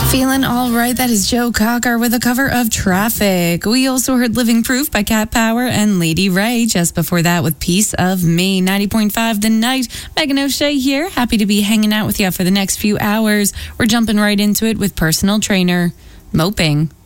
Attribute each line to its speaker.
Speaker 1: Feeling all right. That is Joe Cocker with a cover of Traffic. We also heard Living Proof by Cat Power and Lady Ray just before that with Piece of Me. 90.5 The Night. Megan O'Shea here. Happy to be hanging out with you for the next few hours. We're jumping right into it with personal trainer Moping.